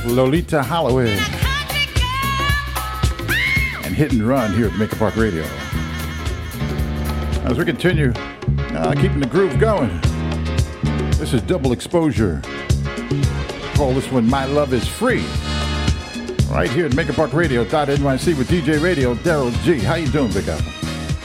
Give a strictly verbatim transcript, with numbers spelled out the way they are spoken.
Lolita Holloway. And Hit and Run here at the Maker Park Radio. As we continue, uh, keeping the groove going. This is Double Exposure. Call this one My Love Is Free. Right here at Maker Park Radio dot N Y C with D J Radio, Daryl G. How you doing, Big Apple?